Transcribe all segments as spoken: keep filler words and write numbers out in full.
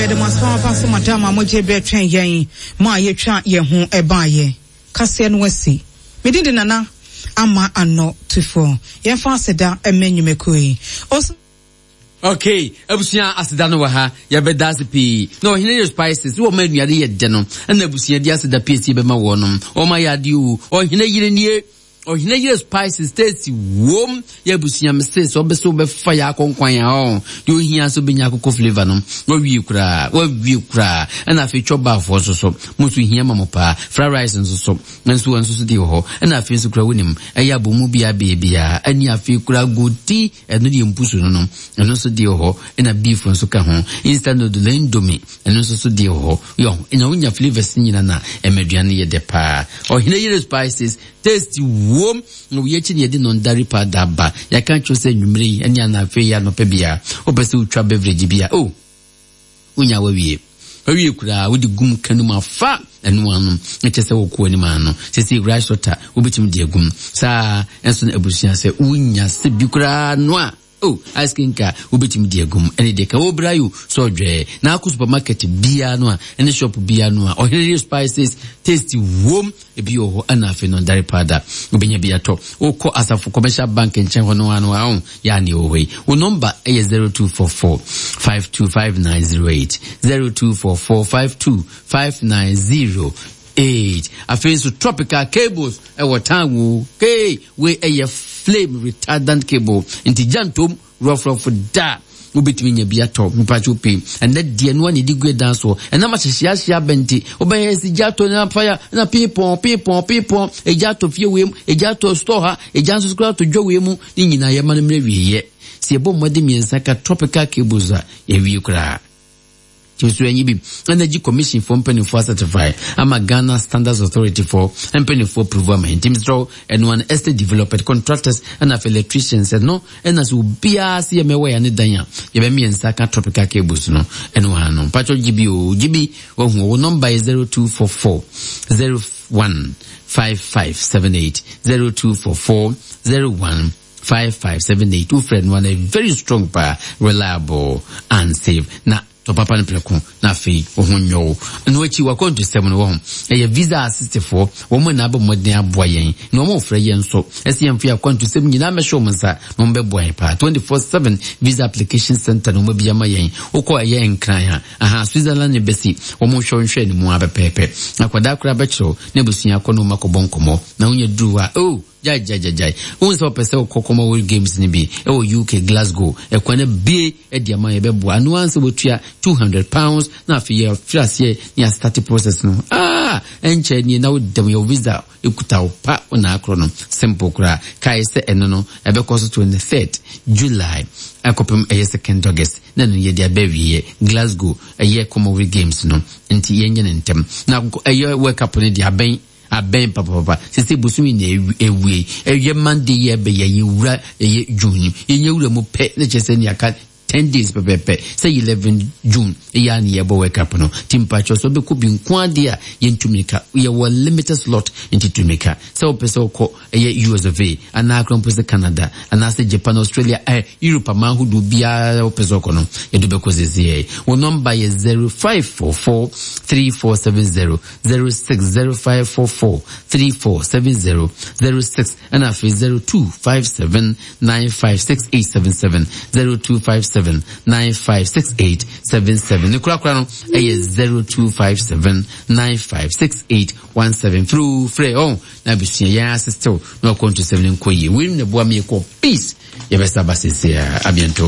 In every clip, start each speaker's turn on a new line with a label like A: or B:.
A: The Maswa Paso Madama Moje Betren Yang, Ma Ye Chan Ye Hon Ebaye, Cassian Wessi. Me did nana, Ama and not to four. Ye Faseda, a menu mekui. Also,
B: okay, Abusia Asidano Waha, Yabedazipi. No, he needs spices, who made me a dear denim, and Abusia Dias the P C Bema Wonum, or my adieu, or he near. Oh, he never spices tasty warm. Yabusia misses or beso be fire con quine on. You hear so be yaku flavor no. What you cry, what you cry, and I feel chop for so. Most we hear mamopa, fried rice and so, and so and so deal, and I feel so crowd him. A yabu mubia baby, and ya feel crowd good tea, and no the impusu no, and also deal ho, and a beef from soka home, instead of the lane domi, and also so deal ho, yo, in a winya flavor singing and mediani de pa. Or he never spices tasty warm. No yeti ye din on dari pa daba. Ya can't you say numri and yana fe ya no pebia. O besu tra beverage bia. Oh, unya we we kura with the gum kanuma fa and one. It is a woku any man. Say see rice water. Ubitim de gum. Sa and son ebusia say unya se bikura noa. Oh, asking ka ubitim de gum any de ka obra you so dre. Na ku supermarket bia noa any shop bia noa or here spices tasty warm. Ebi oho anafe no dari pada ubenya bia to oko asafo commercial bank nchen ho no anu ahun ya ni owe wo number is zero two four four five two five nine zero eight zero two four four five two five nine zero eight afi so tropical cables e watangu hey we a flame retardant cable inti jantom rough rough da ubitimi nya bia to mpacho pe and that dear no one di gwe dance so and na ma hihia hia benti obaye si jato na fire na people people people e jato fie wem e jato store ha e janso skra to dwo wem ni nyina ye ma no mre wiye si ebo mode miensa ka tropical cables a ye wi kra Energy Commission for Penny for certify. I'm a Ghana Standards Authority for and Penny for approval. My team draw and one estate developed contractors and of electricians said no, and as will be a C M A way and Danya. You me and Saka tropical cables no, and one no. Patrol G B O G B one number is zero two four four zero one five five seven eight zero two four four zero one five five seven eight. Two friend one a very strong power, reliable and safe. Now to papa ne preko na fe ohunyo no echi wa konto seven wo e visa assist for wo mo na ba modern aboa yen no mo frɛ yen so ese yen fia konto seven nyina me show msa no mbe boa pa twenty-four seven visa application center no mo bia ma yen ukɔ ye nkran ha aha Switzerland ne besi wo mo hwɛ nhwɛ ne mu abepepe akwada kra ba kyerɛ ne busua kono makobɔ nkomo na onye duwa oh jai jai jai jai unso pese kokoma world games ni bi e o U K Glasgow e kwane bi e dia ma ye beboa no anse botua two hundred pounds na afi ye frase ni start process no ah enche ni na wodem your visa ekuta opa na akro no simple kra kai se eno no e be cost twenty-third July akopem e second August na no ye dia be wie Glasgow e ye Commonwealth Games no enti ye nye ntem na e World Cup ni dia ben aben papa papa sisi busumi na ewie eye mande ye be ye wura ye June ye wura mu pe na chese ni aka ten days pepepe say eleven June ya ni ye bo wake up no timpacho so be ko bi nkwa dia ye ntumika ye wa limited slot into tumika so pese ko ye U S of A ana akron pese Canada ana se Japan Australia eh Europe ma hu do bia pese ko no ye do be ko zeze wo number is zero five four four three four seven zero zero six zero five four four three four seven zero zero six and afi zero two five seven nine five six eight seven seven zero two five seven nine five six eight seven seven. Nikura Krano is zero two five seven nine five six eight one seven through Frey on Nabusia ya sister no country seven koyi win the boy me ko peace yebesa basisi abiento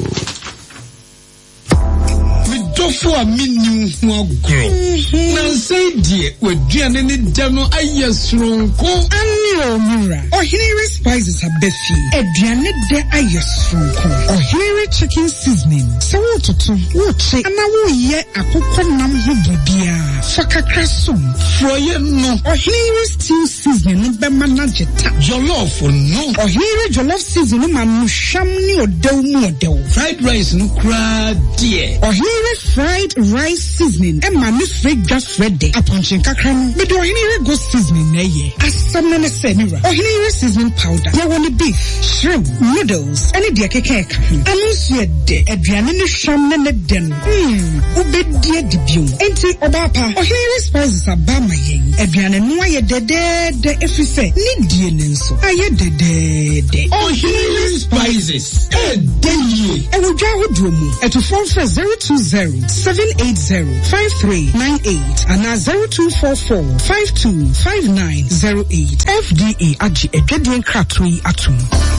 B: Dofo a minu ho agro na say die waduane ne da no ayesronko
A: ani omura Ohiri spices abefi aduane de ayesronko Ohiri chicken seasoning so wototo woche ana wo ye akokɔ nam ho bibia fakakra som
B: froye no
A: Ohiri stew seasoning be manageta
B: jollof no
A: Ohiri jollof seasoning ma musham ni odew mu odew
B: fried rice no kra die
A: Ohiri fried rice seasoning Emma ni frega frede aponchin kakra no me do Ohenire Go seasoning na ye asam na se mira Ohenire seasoning powder ya woni beef shrimp noodles any de keke ka anu so de aduane ni hwam na ne den mm obedie de bio enti obapa Ohenire spices abama yen aduane no aye dede de efise ni die ne nso aye dede de
C: Ohenire spices e dey
A: e wo dwa hodro mu eto phone for zero two zero seven eight zero five three nine eight and zero two four four five two five nine zero eight F D A agi edwadien kratoi atum.